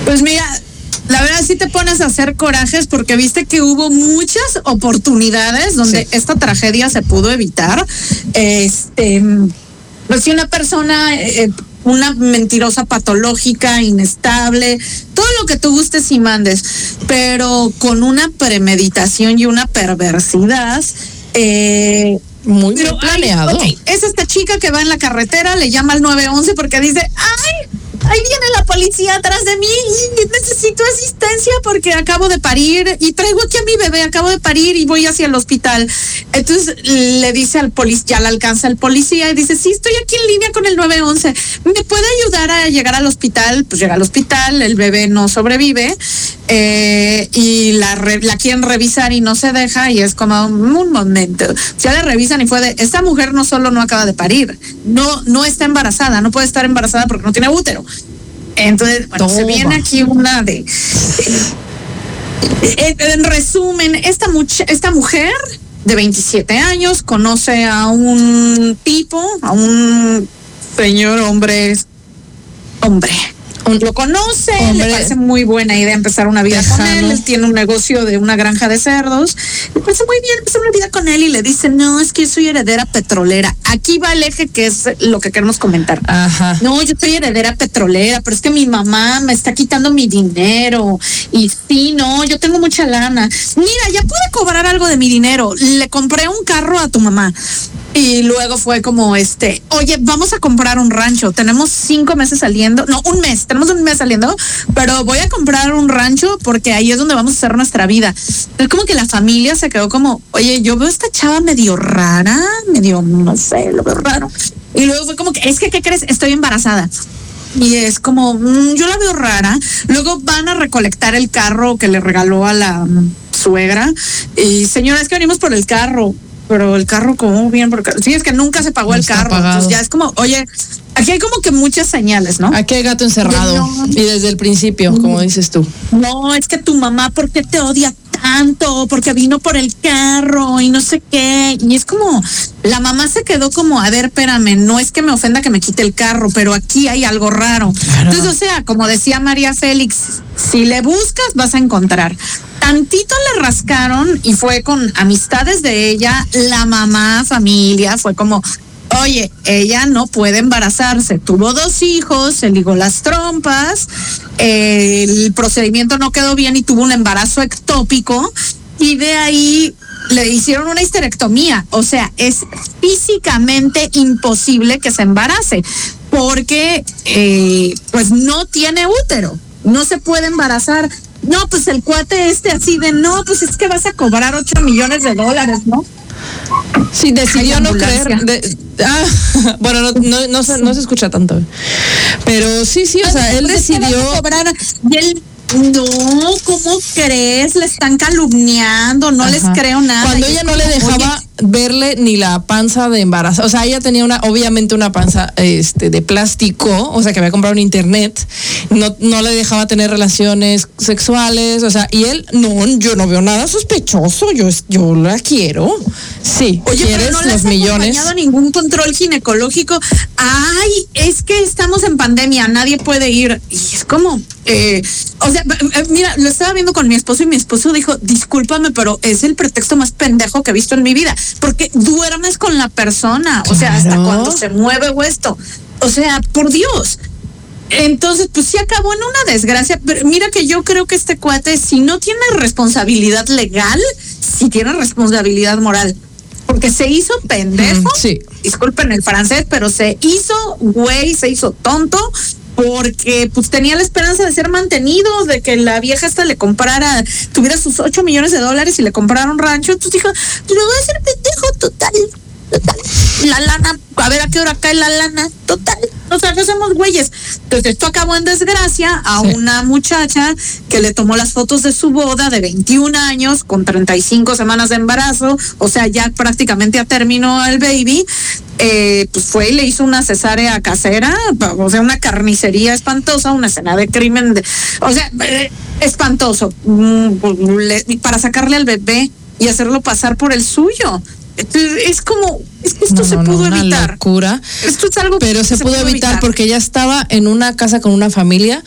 Pues mira, la verdad sí te pones a hacer corajes porque viste que hubo muchas oportunidades donde esta tragedia se pudo evitar. Pues si una persona, una mentirosa patológica, inestable, todo lo que tú gustes y mandes, pero con una premeditación y una perversidad, muy bien planeado. Okay, es esta chica que va en la carretera, le llama al 911 porque dice, ¡ay! Ahí viene la policía atrás de mí y necesito asistencia porque acabo de parir y traigo aquí a mi bebé, acabo de parir y voy hacia el hospital. Entonces le dice al policía, ya le alcanza el policía y dice, sí, estoy aquí en línea con el 911, ¿me puede ayudar a llegar al hospital? Pues llega al hospital, el bebé no sobrevive y la quieren revisar y no se deja y es como un momento. Ya le revisan y fue de, esta mujer no solo no acaba de parir, no está embarazada, no puede estar embarazada porque no tiene útero. Entonces, bueno, se viene aquí una de en resumen, esta mujer de 27 años conoce a un tipo, a un señor hombre, lo conoce, le parece muy buena idea empezar una vida con él tiene un negocio de una granja de cerdos, le parece muy bien empezar una vida con él y le dice, no, es que yo soy heredera petrolera. Aquí va el eje que es lo que queremos comentar. Ajá. No, yo soy heredera petrolera, pero es que mi mamá me está quitando mi dinero y sí, no, yo tengo mucha lana. Mira, ya pude cobrar algo de mi dinero, le compré un carro a tu mamá. Y luego fue como oye, vamos a comprar un rancho, tenemos 5 meses saliendo, no, tenemos un mes saliendo, pero voy a comprar un rancho porque ahí es donde vamos a hacer nuestra vida. Es como que la familia se quedó como, oye, yo veo a esta chava medio rara, medio, no sé, lo veo raro. Y luego fue como que, es que, ¿qué crees? Estoy embarazada. Y es como, yo la veo rara. Luego van a recolectar el carro que le regaló a la suegra. Y señora, es que venimos por el carro. Pero el carro, ¿cómo bien? Porque sí, es que nunca se pagó el carro. Entonces ya es como, oye, aquí hay como que muchas señales, ¿no? Aquí hay gato encerrado. No, y desde el principio, como dices tú. No, es que tu mamá, ¿por qué te odia tanto? Porque vino por el carro y no sé qué. Y es como, la mamá se quedó como, a ver, espérame, no es que me ofenda que me quite el carro, pero aquí hay algo raro. Claro. Entonces, o sea, como decía María Félix, si le buscas, vas a encontrar. Tantito le rascaron y fue con amistades de ella, la mamá, familia, fue como, oye, ella no puede embarazarse, tuvo 2 hijos, se ligó las trompas, el procedimiento no quedó bien y tuvo un embarazo ectópico y de ahí le hicieron una histerectomía, o sea, es físicamente imposible que se embarace porque pues no tiene útero, no se puede embarazar. No, pues el cuate así de, no, pues es que vas a cobrar $8 millones, ¿no? Sí, decidió no creer. Bueno, no se escucha tanto. Pero sí, o sea, él decidió cobrar y él, no, ¿cómo crees? Le están calumniando, no les creo nada. Cuando ella no le dejaba verle ni la panza de embarazo, o sea, ella tenía obviamente una panza de plástico, o sea, que había comprado en internet, no le dejaba tener relaciones sexuales, o sea, y él, no, yo no veo nada sospechoso, yo la quiero. Sí, oye, ¿quieres pero no les los millones? Acompañado ningún control ginecológico. Ay, es que estamos en pandemia, nadie puede ir. Y es como, o sea, mira, lo estaba viendo con mi esposo y mi esposo dijo, discúlpame, pero es el pretexto más pendejo que he visto en mi vida, porque duermes con la persona, o sea, hasta cuando se mueve o esto, o sea, por Dios. Entonces, pues sí acabó en una desgracia, pero mira que yo creo que este cuate, si no tiene responsabilidad legal, sí tiene responsabilidad moral, porque se hizo pendejo, disculpen el francés, pero se hizo güey, se hizo tonto, porque pues tenía la esperanza de ser mantenido, de que la vieja esta le comprara, tuviera sus $8 millones y le comprara un rancho. Entonces dijo, yo voy a ser pendejo, total, la lana, a ver a qué hora cae la lana, total, o sea, no somos güeyes. Entonces esto acabó en desgracia a una muchacha que le tomó las fotos de su boda de 21 años con 35 semanas de embarazo, o sea, ya prácticamente a término el baby. Pues fue y le hizo una cesárea casera, o sea, una carnicería espantosa, una escena de crimen, o sea, espantoso, para sacarle al bebé y hacerlo pasar por el suyo. Es como, es que esto se pudo evitar. Locura. Esto es algo pero se pudo evitar porque ella estaba en una casa con una familia